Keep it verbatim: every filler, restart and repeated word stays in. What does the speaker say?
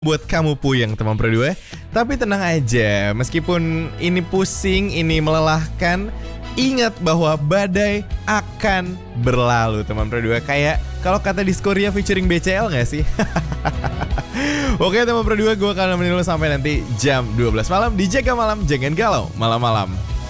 Buat kamu puyeng teman Pro dua. Tapi tenang aja, meskipun ini pusing, ini melelahkan, ingat bahwa badai akan berlalu teman Pro dua. Kayak kalau kata Diskoria featuring B C L gak sih? Oke teman Pro dua, gue akan nemenin lo sampai nanti jam dua belas malam di Jaga Malam. Jangan galau malam-malam.